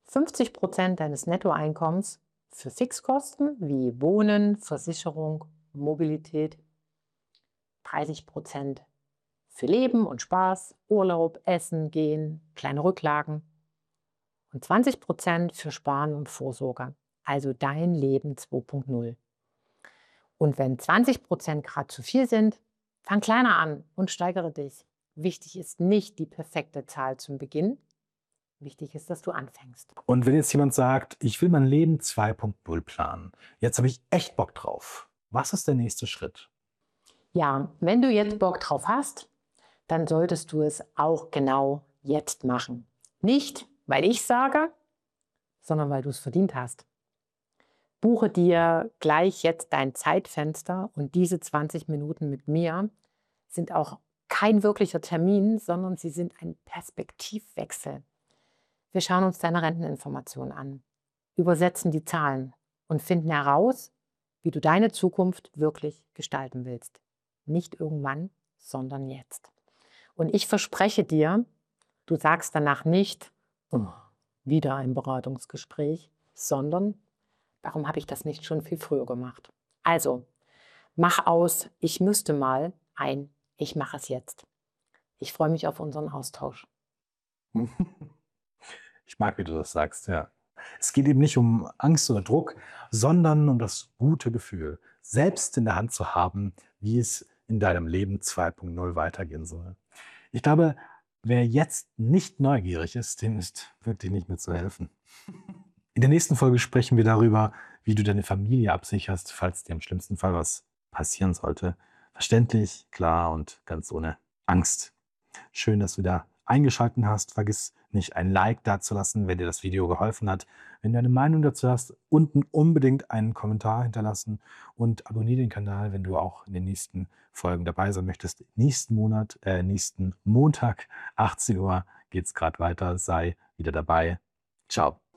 50% deines Nettoeinkommens für Fixkosten wie Wohnen, Versicherung, Mobilität, 30% für Leben und Spaß, Urlaub, Essen, Gehen, kleine Rücklagen und 20% für Sparen und Vorsorge, also dein Leben 2.0. Und wenn 20% gerade zu viel sind, fang kleiner an und steigere dich. Wichtig ist nicht die perfekte Zahl zum Beginn. Wichtig ist, dass du anfängst. Und wenn jetzt jemand sagt, ich will mein Leben 2.0 planen, jetzt habe ich echt Bock drauf. Was ist der nächste Schritt? Ja, wenn du jetzt Bock drauf hast, dann solltest du es auch genau jetzt machen. Nicht, weil ich sage, sondern weil du es verdient hast. Buche dir gleich jetzt dein Zeitfenster und diese 20 Minuten mit mir sind auch kein wirklicher Termin, sondern sie sind ein Perspektivwechsel. Wir schauen uns deine Renteninformationen an, übersetzen die Zahlen und finden heraus, wie du deine Zukunft wirklich gestalten willst. Nicht irgendwann, sondern jetzt. Und ich verspreche dir, du sagst danach nicht, oh, wieder ein Beratungsgespräch, sondern warum habe ich das nicht schon viel früher gemacht? Also, mach aus, ich müsste mal ein, ich mache es jetzt. Ich freue mich auf unseren Austausch. Ich mag, wie du das sagst, ja. Es geht eben nicht um Angst oder Druck, sondern um das gute Gefühl, selbst in der Hand zu haben, wie es in deinem Leben 2.0 weitergehen soll. Ich glaube, wer jetzt nicht neugierig ist, dem ist wirklich nicht mehr zu helfen. In der nächsten Folge sprechen wir darüber, wie du deine Familie absicherst, falls dir im schlimmsten Fall was passieren sollte. Verständlich, klar und ganz ohne Angst. Schön, dass du da eingeschaltet hast. Vergiss nicht, ein Like dazulassen, wenn dir das Video geholfen hat. Wenn du eine Meinung dazu hast, unten unbedingt einen Kommentar hinterlassen und abonniere den Kanal, wenn du auch in den nächsten Folgen dabei sein möchtest. Nächsten Montag, 18 Uhr, geht es gerade weiter. Sei wieder dabei. Ciao.